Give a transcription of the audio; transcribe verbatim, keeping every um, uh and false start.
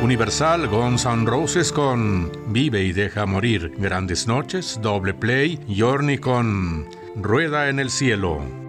Universal, Guns N' Roses con Vive y deja morir. Grandes noches, Doble Play, Journey con Rueda en el cielo.